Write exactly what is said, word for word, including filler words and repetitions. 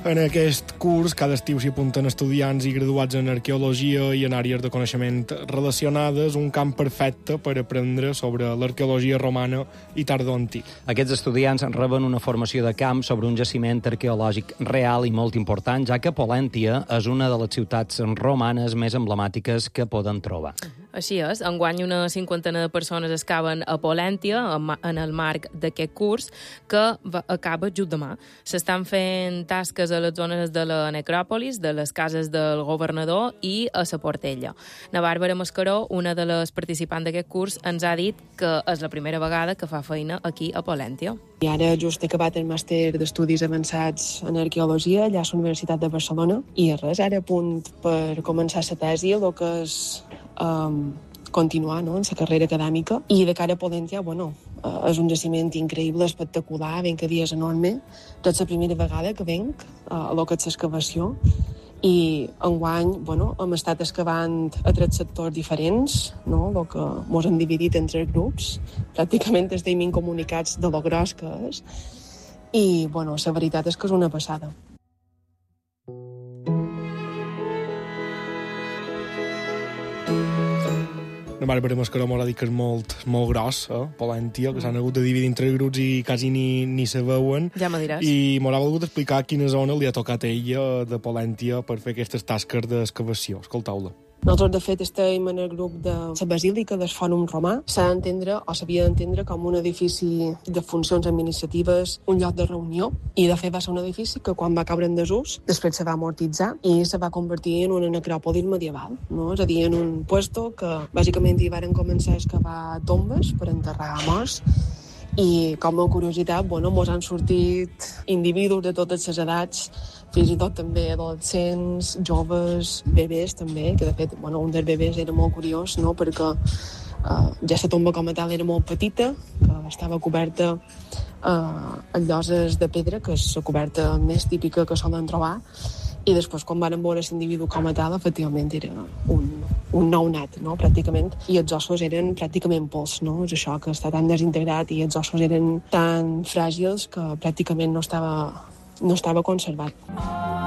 En aquest curs, cada estiu s'hi apunten estudiants i graduats en arqueologia i en àrees de coneixement relacionades, un camp perfecte per aprendre sobre l'arqueologia romana i tardoantic. Aquests estudiants reben una formació de camp sobre un jaciment arqueològic real i molt important, ja que Polèntia és una de les ciutats romanes més emblemàtiques que poden trobar. Així és, enguany una cinquantena de persones excaven a Polèntia en el marc d'aquest curs que acaba just demà. S'estan fent tasques a les zones de la necròpolis, de les cases del governador i a la Portella. Na Bàrbara Mascaró, una de les participants d'aquest curs, ens ha dit que és la primera vegada que fa feina aquí a Polèntia. I ara just he acabat el màster d'estudis avançats en arqueologia allà a la Universitat de Barcelona i res, ara a punt per començar la tesi, el que és um, continuar no, en la carrera acadèmica. I de cara a Polèntia, bueno, uh, és un jaciment increïble, espectacular, ben que dies enorme. És la primera vegada que venc uh, a lo que és l'excavació. I enguany, bueno, hem estat excavant a tres sectors diferents, no? El que ens hem dividit en tres grups. Pràcticament estem incomunicats de lo gros que és. I, bueno, la veritat és que és una passada. La Bàrbara Mascaró m'ha dit que és molt, molt gros, eh? Polèntia, que s'han hagut de dividir en tres grups i quasi ni, ni se veuen. Ja me diràs. I m'ha volgut explicar a quina zona li ha tocat a ella de Polèntia per fer aquestes tasques d'excavació. Escolteu-la. Nosaltres, de fet, estem en el grup de la Basílica del Fòrum Romà. S'ha d'entendre, o s'havia d'entendre, com un edifici de funcions administratives, un lloc de reunió, i de fet va ser un edifici que quan va caure en desús, després se va amortitzar i se va convertir en una necròpolis medieval, no? És a dir, en un puesto que bàsicament hi van començar a excavar tombes per enterrar morts. I com a curiositat, bueno, mos han sortit individus de totes les edats, fins i tot també adolescents, joves, bebès també, que de fet, bueno, un dels bebès era molt curiós, no?, perquè uh, ja la tomba com a tal era molt petita, que estava coberta uh, amb lloses de pedra, que és la coberta més típica que solen trobar, i després, quan van veure l'individu com a tal, efectivament era un, un nounat, no?, pràcticament, i els ossos eren pràcticament pols, no? És això, que està tan desintegrat i els ossos eren tan fràgils que pràcticament no estava, no estava conservat.